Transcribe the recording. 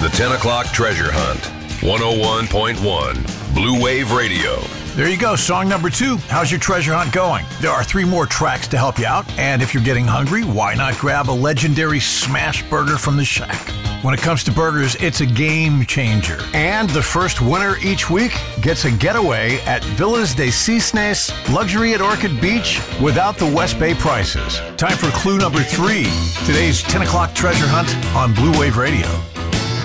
The 10 o'clock treasure hunt. 101.1 Blue Wave Radio. There you go, song number 2. How's your treasure hunt going? There are 3 more tracks to help you out, and if you're getting hungry, why not grab a legendary smash burger from the Shack? When it comes to burgers, it's a game changer. And the first winner each week gets a getaway at Villas de Cisnes, luxury at Orchid Beach, without the West Bay prices. Time for clue number 3, today's 10 o'clock treasure hunt on Blue Wave Radio.